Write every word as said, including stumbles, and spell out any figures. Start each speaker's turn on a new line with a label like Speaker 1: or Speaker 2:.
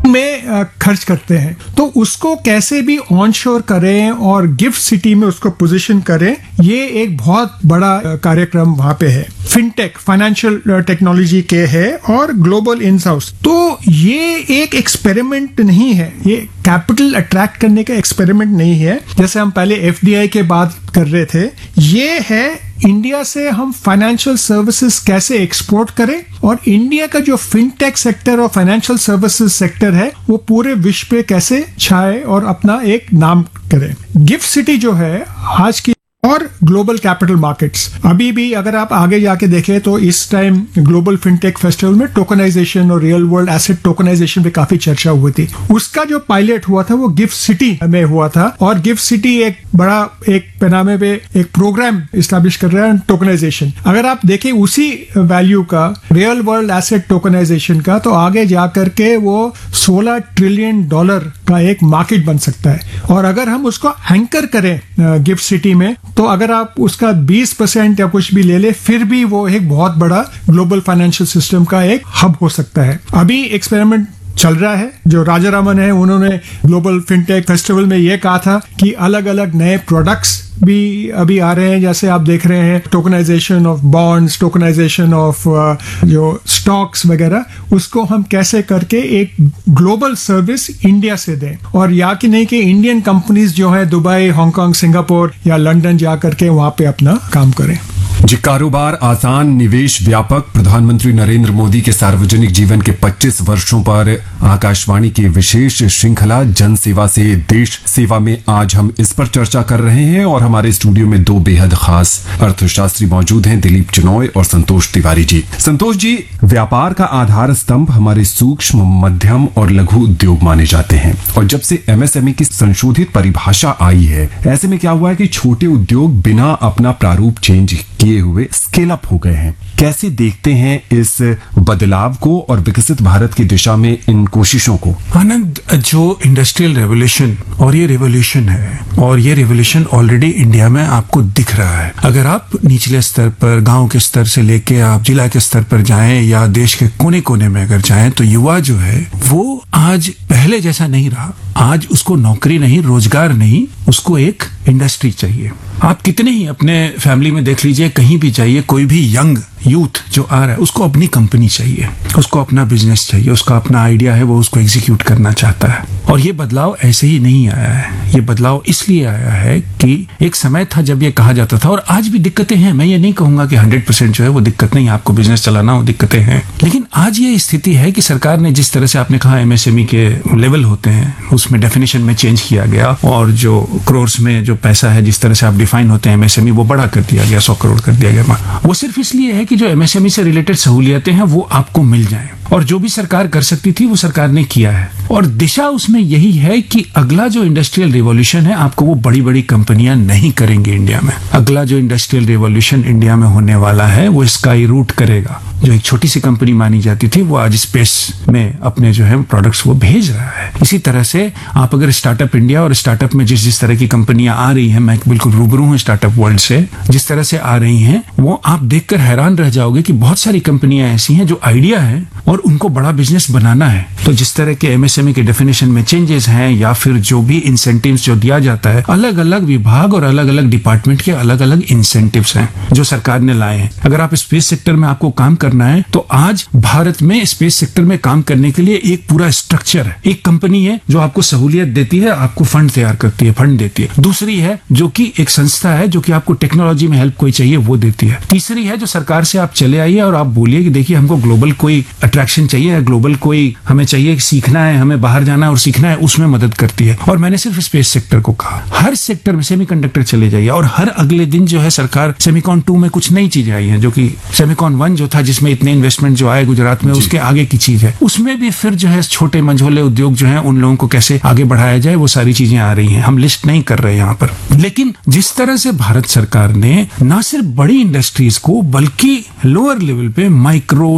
Speaker 1: में खर्च करते हैं, तो उसको कैसे भी ऑनशोर करें और गिफ्ट सिटी में उसको पोजीशन करें, ये एक बहुत बड़ा कार्यक्रम वहां पे है। फिनटेक, फाइनेंशियल टेक्नोलॉजी के है, और ग्लोबल इन हाउस। तो ये एक एक्सपेरिमेंट नहीं है, ये कैपिटल अट्रैक्ट करने का एक्सपेरिमेंट नहीं है जैसे हम पहले एफडीआई के बात कर रहे थे। ये है इंडिया से हम फाइनेंशियल सर्विसेज कैसे एक्सपोर्ट करें, और इंडिया का जो फिनटेक सेक्टर और फाइनेंशियल सर्विसेज सेक्टर है वो पूरे विश्व पे कैसे छाए और अपना एक नाम करें। गिफ्ट सिटी जो है आज की, और ग्लोबल कैपिटल मार्केट्स, अभी भी अगर आप आगे जाके देखें तो इस टाइम ग्लोबल फिनटेक फेस्टिवल में टोकनाइजेशन और रियल वर्ल्ड एसेट टोकनाइजेशन पे काफी चर्चा हुई थी। उसका जो पायलट हुआ था वो गिफ्ट सिटी में हुआ था, और गिफ्ट सिटी एक बड़ा एक पैनामे पे एक प्रोग्राम इस्टेब्लिश कर रहा है टोकनाइजेशन। अगर आप देखें उसी वैल्यू का रियल वर्ल्ड एसेट टोकनाइजेशन का, तो आगे जाकर के वो सोलह ट्रिलियन डॉलर का एक मार्केट बन सकता है। और अगर हम उसको एंकर करें गिफ्ट सिटी में, तो अगर आप उसका बीस परसेंट या कुछ भी ले ले, फिर भी वो एक बहुत बड़ा ग्लोबल फाइनेंशियल सिस्टम का एक हब हो सकता है। अभी एक्सपेरिमेंट चल रहा है, जो राजा रामन है उन्होंने ग्लोबल फिनटेक फेस्टिवल में ये कहा था कि अलग अलग नए प्रोडक्ट्स भी अभी आ रहे हैं, जैसे आप देख रहे हैं tokenization of bonds, tokenization of जो स्टॉक्स वगैरह, उसको हम कैसे करके एक ग्लोबल सर्विस इंडिया से दें, और या कि नहीं कि इंडियन कंपनीज जो है दुबई, हांगकांग, सिंगापुर या लंदन जा करके वहां पे अपना काम करें।
Speaker 2: जी, कारोबार आसान, निवेश व्यापक। प्रधानमंत्री नरेंद्र मोदी के सार्वजनिक जीवन के पच्चीस वर्षों पर आकाशवाणी की विशेष श्रृंखला जन सेवा से देश सेवा में आज हम इस पर चर्चा कर रहे हैं, और हमारे स्टूडियो में दो बेहद खास अर्थशास्त्री मौजूद हैं, दिलीप चिनॉय और संतोष तिवारी जी। संतोष जी, व्यापार का आधार स्तंभ हमारे सूक्ष्म, मध्यम और लघु उद्योग माने जाते हैं, और जब से एमएसएमई की संशोधित परिभाषा आई है, ऐसे में क्या हुआ है कि छोटे उद्योग बिना अपना प्रारूप चेंज किए हुए स्केल अप हो गए हैं। कैसे देखते हैं इस बदलाव को और विकसित भारत की दिशा में इन कोशिशों को?
Speaker 3: आनंद, जो इंडस्ट्रियल रेवोल्यूशन, और ये रेवोल्यूशन है, और ये रेवोल्यूशन ऑलरेडी इंडिया में आपको दिख रहा है। अगर आप निचले स्तर पर, गांव के स्तर से लेके आप जिला के स्तर पर जाएं या देश के कोने कोने में अगर जाएं, तो युवा जो है वो आज पहले जैसा नहीं रहा। आज उसको नौकरी नहीं, रोजगार नहीं, उसको एक इंडस्ट्री चाहिए। आप कितने ही अपने फैमिली में देख लीजिए, कहीं भी जाइए, कोई भी यंग यूथ जो आ रहा है उसको अपनी कंपनी चाहिए, उसको अपना बिजनेस चाहिए, उसका अपना आइडिया है, वो उसको एग्जीक्यूट करना चाहता है। और ये बदलाव ऐसे ही नहीं आया है, ये बदलाव इसलिए आया है कि एक समय था जब ये कहा जाता था, और आज भी दिक्कतें हैं। मैं ये नहीं कहूंगा कि हंड्रेड परसेंट जो है वो दिक्कत नहीं, आपको बिजनेस चलाना हो दिक्कतें हैं, लेकिन आज ये स्थिति है कि सरकार ने जिस तरह से आपने कहा एमएसएमई के लेवल होते हैं, उसमें डेफिनेशन में चेंज किया गया, और जो करोड़ में जो पैसा है जिस तरह से आप डिफाइन होते हैं एमएसएमई, वो बड़ा कर दिया गया, सौ करोड़ कर दिया गया। वो सिर्फ इसलिए है कि जो एमएसएमई से रिलेटेड सहूलियतें हैं वो आपको मिल जाएं, और जो भी सरकार कर सकती थी वो सरकार ने किया है। और दिशा उसमें यही है कि अगला जो इंडस्ट्रियल रिवॉल्यूशन है, आपको वो बड़ी बड़ी कंपनियां नहीं करेंगे इंडिया में। अगला जो इंडस्ट्रियल रिवॉल्यूशन इंडिया में होने वाला है वो स्काई रूट करेगा। जो एक छोटी सी कंपनी मानी जाती थी वो आज स्पेस में अपने जो है प्रोडक्ट्स वो भेज रहा है। इसी तरह से आप अगर स्टार्टअप इंडिया और स्टार्टअप में जिस जिस तरह की कंपनियां आ रही हैं, मैं बिल्कुल रूबरू हूं स्टार्टअप वर्ल्ड से, जिस तरह से आ रही हैं वो आप देखकर हैरान रह जाओगे कि बहुत सारी कंपनियां ऐसी हैं जो आइडिया है और उनको बड़ा बिजनेस बनाना है। तो जिस तरह के एमएसएमई के डेफिनेशन में चेंजेस हैं, या फिर जो भी इंसेंटिव्स जो दिया जाता है, अलग अलग विभाग और अलग अलग डिपार्टमेंट के अलग अलग इंसेंटिव्स हैं जो सरकार ने लाए हैं। अगर आप स्पेस सेक्टर में आपको काम करना है तो आज भारत में स्पेस सेक्टर में काम करने के लिए एक पूरा स्ट्रक्चर है। एक कंपनी है जो आपको सहूलियत देती है, आपको फंड तैयार करती है, फंड देती है। दूसरी है जो कि एक संस्था है जो कि आपको टेक्नोलॉजी में हेल्प कोई चाहिए वो देती है। तीसरी है जो सरकार से आप चले आइए और आप बोलिए कि देखिए हमको ग्लोबल कोई अट्रैक्शन चाहिए, ग्लोबल कोई हमें चाहिए, सीखना है, हमें बाहर जाना है और सीखना है, उसमें मदद करती है। और मैंने सिर्फ स्पेस सेक्टर को कहा, हर सेक्टर में सेमीकंडक्टर चले जाइए और हर अगले दिन जो है सरकार सेमिकॉन टू में कुछ नई चीजें आई हैं, जो कि सेमिकॉन वन जो था जिसमें इतने इन्वेस्टमेंट जो आए गुजरात में, उसके आगे की चीज है। उसमें भी फिर जो है छोटे मंझोले उद्योग जो है उन लोगों को कैसे आगे बढ़ाया जाए, वो सारी चीजें आ रही हैं। हम लिस्ट नहीं कर रहे यहाँ पर, लेकिन जिस तरह से भारत सरकार ने न सिर्फ बड़ी इंडस्ट्रीज को बल्कि लोअर लेवल पे माइक्रो